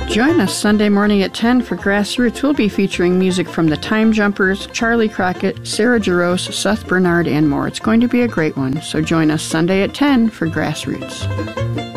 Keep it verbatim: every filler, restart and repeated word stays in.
Join us Sunday morning at ten for Grassroots. We'll be featuring music from the Time Jumpers, Charlie Crockett, Sarah Jarosz, Seth Bernard, and more. It's going to be a great one, so join us Sunday at ten for Grassroots.